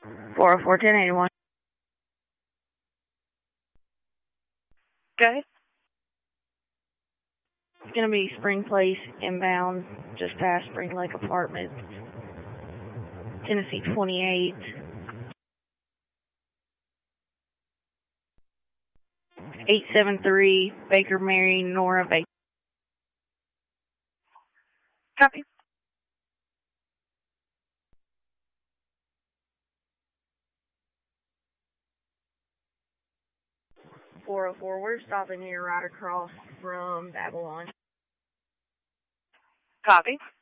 404 1081. Okay. It's going to be Spring Place inbound, just past Spring Lake Apartments, Tennessee 28. 873 Baker Mary Nora Baker. Copy. We're stopping here right across from Babylon. Copy.